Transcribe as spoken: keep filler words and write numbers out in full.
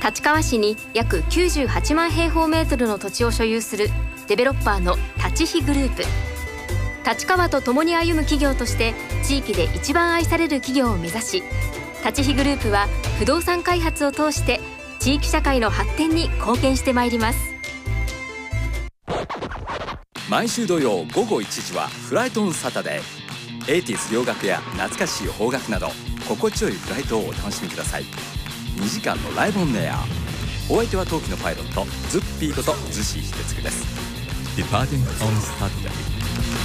立川市に約きゅうじゅうはちまん平方メートルの土地を所有するデベロッパーの立飛グループ。立川と共に歩む企業として地域で一番愛される企業を目指し、立飛グループは不動産開発を通して地域社会の発展に貢献してまいります。 毎週土曜午後いちじはフライトオンサタデー。エイティーズ洋楽や懐かしい邦楽など心地よいフライトをお楽しみください。にじかんのライブオンエア。お相手は当期のパイロットズッピーこと逗子秀嗣です。 Departing on Saturday